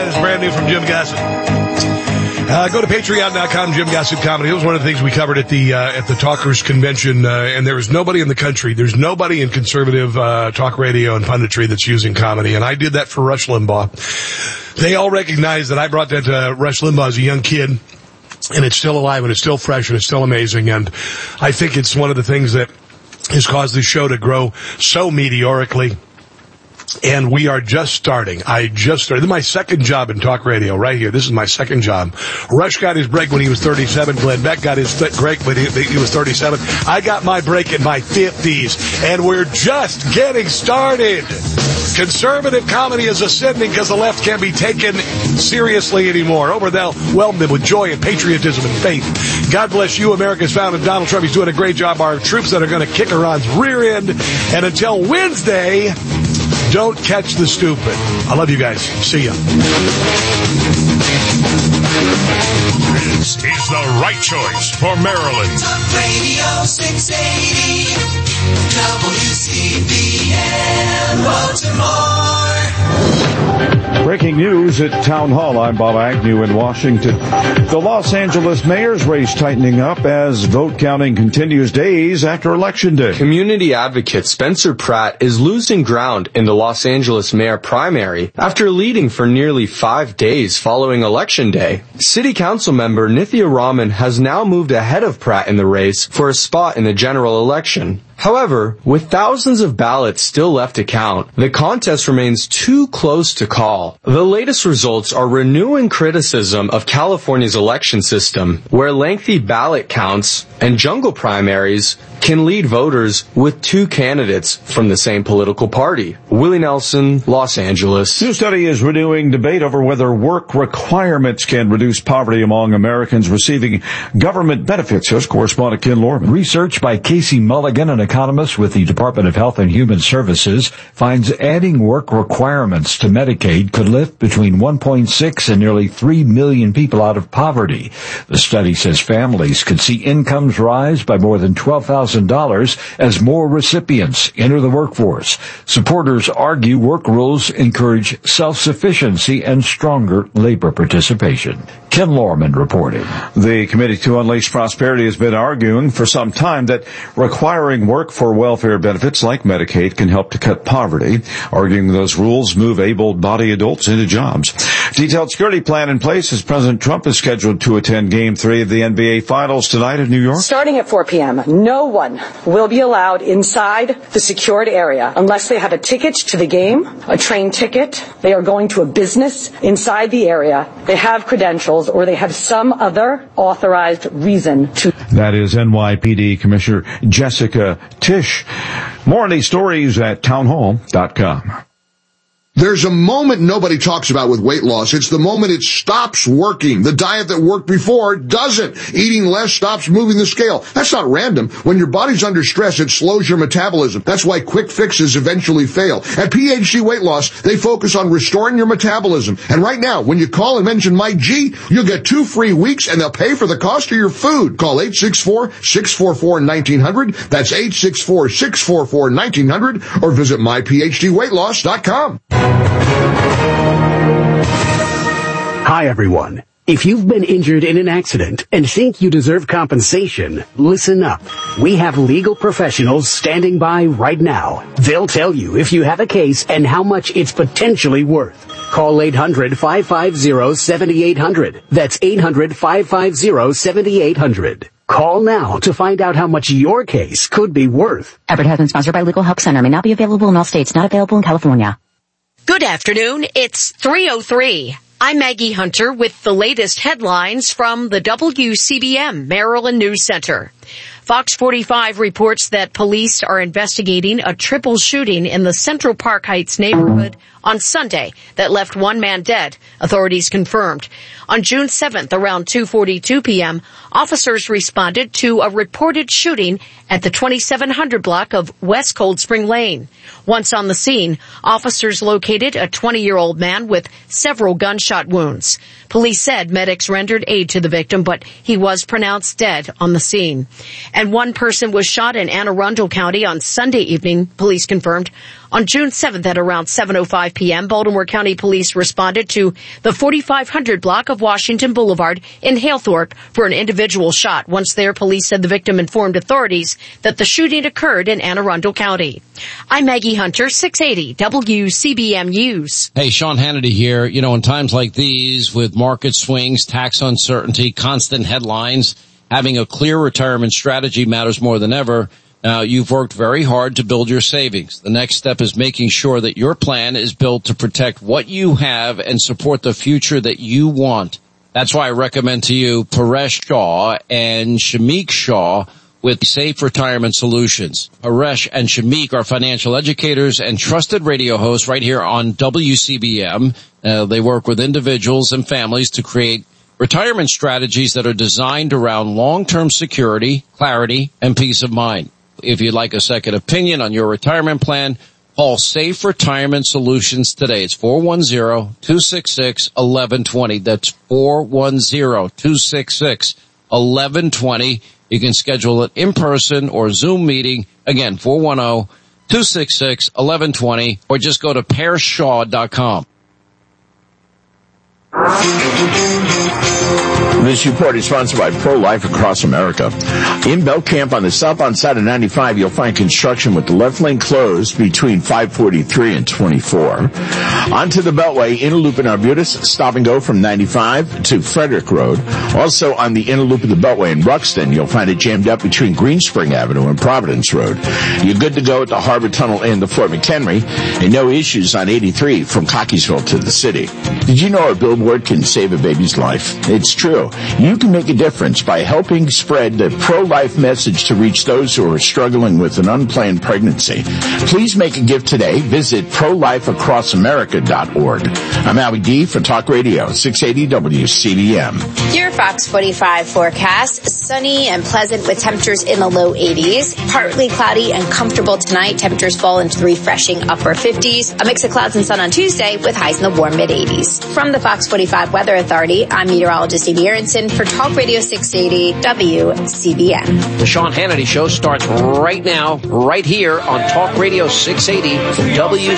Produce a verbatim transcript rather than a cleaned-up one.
is brand new from Jim Gossett. Uh, go to patreon dot com, Jim Gossett Comedy. It was one of the things we covered at the uh, at the Talkers Convention, uh, and there is nobody in the country, there's nobody in conservative uh, talk radio and punditry that's using comedy, and I did that for Rush Limbaugh. They all recognize that I brought that to Rush Limbaugh as a young kid, and it's still alive, and it's still fresh, and it's still amazing, and I think it's one of the things that has caused this show to grow so meteorically. And we are just starting. I just started. This is my second job in talk radio right here. This is my second job. Rush got his break when he was thirty-seven. Glenn Beck got his break when he, he was thirty-seven. I got my break in my fifties. And we're just getting started. Conservative comedy is ascending because the left can't be taken seriously anymore. Overwhelm them with joy and patriotism and faith. God bless you, America's founder Donald Trump. He's doing a great job. Our troops that are going to kick Iran's rear end. And until Wednesday, don't catch the stupid. I love you guys. See ya. This is the right choice for Maryland. Talk Radio six eighty W C B N Baltimore. Breaking news at Town Hall. I'm Bob Agnew in Washington. The Los Angeles mayor's race tightening up as vote counting continues days after Election Day. Community advocate Spencer Pratt is losing ground in the Los Angeles mayor primary after leading for nearly five days following Election Day. City Council member Nithya Raman has now moved ahead of Pratt in the race for a spot in the general election. However, with thousands of ballots still left to count, the contest remains too close to call. The latest results are renewing criticism of California's election system, where lengthy ballot counts and jungle primaries can lead voters with two candidates from the same political party. Willie Nelson, Los Angeles. New study is renewing debate over whether work requirements can reduce poverty among Americans receiving government benefits. Here's correspondent Ken Lorman. Research by Casey Mulligan, an economist with the Department of Health and Human Services, finds adding work requirements to Medicaid could lift between one point six and nearly three million people out of poverty. The study says families could see incomes rise by more than twelve thousand dollars as more recipients enter the workforce. Supporters argue work rules encourage self-sufficiency and stronger labor participation. Ken Lorman reporting. The Committee to Unleash Prosperity has been arguing for some time that requiring work for welfare benefits like Medicaid can help to cut poverty, arguing those rules move able-bodied adults into jobs. Detailed security plan in place as President Trump is scheduled to attend Game three of the N B A Finals tonight in New York. Starting at four p.m., no one will be allowed inside the secured area unless they have a ticket to the game, a train ticket, they are going to a business inside the area, they have credentials, or they have some other authorized reason to. That is N Y P D Commissioner Jessica Tisch. More on these stories at townhall dot com. There's a moment nobody talks about with weight loss. It's the moment it stops working. The diet that worked before doesn't. Eating less stops moving the scale. That's not random. When your body's under stress, it slows your metabolism. That's why quick fixes eventually fail. At P H D Weight Loss, they focus on restoring your metabolism. And right now, when you call and mention Mike G, you'll get two free weeks and they'll pay for the cost of your food. Call eight six four, six four four, one nine zero zero. That's eight six four, six four four, one nine zero zero. Or visit my p h d weight loss dot com. Hi, everyone. If you've been injured in an accident and think you deserve compensation, listen up. We have legal professionals standing by right now. They'll tell you if you have a case and how much it's potentially worth. Call eight hundred, five five zero, seven eight zero zero. That's eight hundred, five five zero, seven eight zero zero. Call now to find out how much your case could be worth. Advertisement sponsored by Legal Help Center. May not be available in all states. Not available in California. Good afternoon. It's three oh three. I'm Maggie Hunter with the latest headlines from the W C B M Maryland News Center. Fox forty-five reports that police are investigating a triple shooting in the Central Park Heights neighborhood on Sunday that left one man dead, authorities confirmed. On June seventh, around two forty-two p.m., officers responded to a reported shooting at the twenty-seven hundred block of West Cold Spring Lane. Once on the scene, officers located a twenty-year-old man with several gunshot wounds. Police said medics rendered aid to the victim, but he was pronounced dead on the scene. And one person was shot in Anne Arundel County on Sunday evening, police confirmed. On June seventh at around seven oh five p.m., Baltimore County Police responded to the forty-five hundred block of Washington Boulevard in Halethorpe for an individual shot. Once there, police said the victim informed authorities that the shooting occurred in Anne Arundel County. I'm Maggie Hunter, six eighty W C B M News. Hey, Sean Hannity here. You know, in times like these, with market swings, tax uncertainty, constant headlines, having a clear retirement strategy matters more than ever. Now, you've worked very hard to build your savings. The next step is making sure that your plan is built to protect what you have and support the future that you want. That's why I recommend to you Paresh Shah and Shamik Shah with Safe Retirement Solutions. Paresh and Shamik are financial educators and trusted radio hosts right here on W C B M. Uh, they work with individuals and families to create retirement strategies that are designed around long-term security, clarity, and peace of mind. If you'd like a second opinion on your retirement plan, call Safe Retirement Solutions today. It's four one zero, two six six, one one two zero. That's four one zero, two six six, one one two zero. You can schedule an in-person or Zoom meeting. Again, four one zero, two six six, one one two zero, or just go to paresh shaw dot com. This report is sponsored by Pro-Life Across America. In Belcamp on the southbound side of ninety-five, you'll find construction with the left lane closed between five forty-three and twenty-four. Onto the Beltway, inner loop in Arbutus, stop and go from ninety-five to Frederick Road. Also on the inner loop of the Beltway in Ruxton, you'll find it jammed up between Greenspring Avenue and Providence Road. You're good to go at the Harbor Tunnel and the Fort McHenry, and no issues on eighty-three from Cockeysville to the city. Did you know a billboard can save a baby's life? It's true. You can make a difference by helping spread the pro-life message to reach those who are struggling with an unplanned pregnancy. Please make a gift today. Visit pro life across america dot org. I'm Howie D for Talk Radio, six eighty W C B M. Your Fox forty-five forecast, sunny and pleasant with temperatures in the low eighties. Partly cloudy and comfortable tonight. Temperatures fall into the refreshing upper fifties. A mix of clouds and sun on Tuesday with highs in the warm mid-eighties. From the Fox forty-five Weather Authority, I'm meteorologist Amy Aronson for Talk Radio six eighty W C B M. The Sean Hannity Show starts right now, right here on Talk Radio six eighty W